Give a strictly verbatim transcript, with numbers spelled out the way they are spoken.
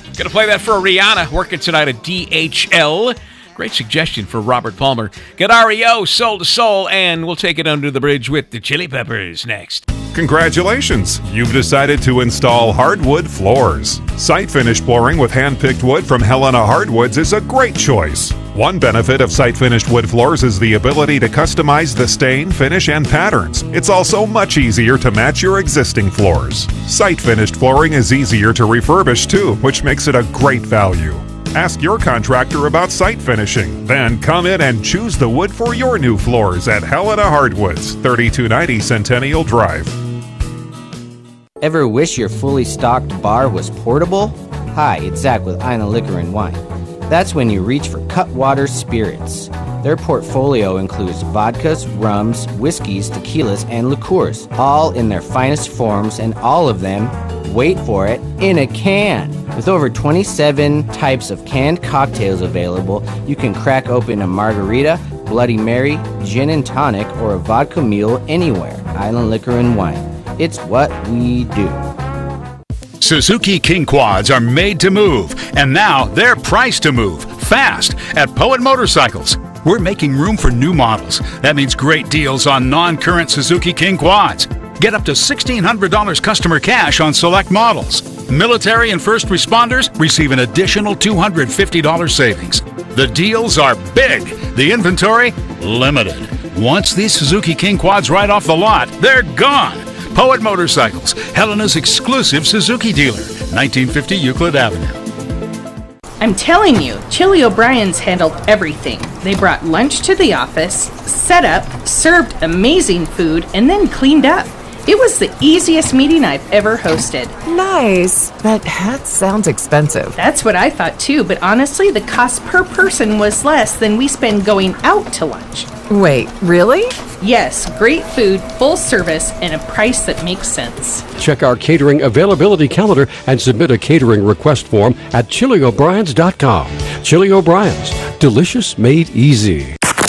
Gonna play that for Rihanna, working tonight at D H L. Great suggestion for Robert Palmer. Get R E O, Soul to Soul, and we'll take it under the bridge with the Chili Peppers next. Congratulations! You've decided to install hardwood floors. Site finished flooring with hand-picked wood from Helena Hardwoods is a great choice. One benefit of site finished wood floors is the ability to customize the stain, finish, and patterns. It's also much easier to match your existing floors. Site finished flooring is easier to refurbish too, which makes it a great value. Ask your contractor about site finishing. Then come in and choose the wood for your new floors at Helena Hardwoods, thirty-two ninety Centennial Drive. Ever wish your fully stocked bar was portable? Hi, it's Zach with Island Liquor and Wine. That's when you reach for Cutwater Spirits. Their portfolio includes vodkas, rums, whiskeys, tequilas, and liqueurs, all in their finest forms, and all of them, wait for it, in a can. With over twenty-seven types of canned cocktails available, you can crack open a margarita, Bloody Mary, gin and tonic, or a vodka mule anywhere. Island Liquor and Wine. It's what we do. Suzuki King Quads are made to move, and now they're priced to move fast at Poet Motorcycles. We're making room for new models. That means great deals on non-current Suzuki King Quads. Get up to sixteen hundred dollars customer cash on select models. Military and first responders receive an additional two hundred fifty dollars savings. The deals are big. The inventory, limited. Once these Suzuki King Quads ride off the lot, they're gone. Poet Motorcycles, Helena's exclusive Suzuki dealer, nineteen fifty Euclid Avenue. I'm telling you, Chili O'Brien's handled everything. They brought lunch to the office, set up, served amazing food, and then cleaned up. It was the easiest meeting I've ever hosted. Nice, but that sounds expensive. That's what I thought too, but honestly, the cost per person was less than we spend going out to lunch. Wait, really? Yes, great food, full service, and a price that makes sense. Check our catering availability calendar and submit a catering request form at chili o'briens dot com. Chili O'Brien's, delicious made easy.